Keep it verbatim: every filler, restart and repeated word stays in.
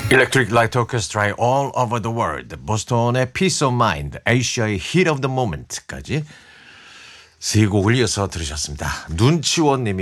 Electric Light Orchestra All Over the World, 보스턴의 Peace of Mind, 아시아의 Heat of the Moment까지 세 곡을 이어서 들으셨습니다. 눈치원님이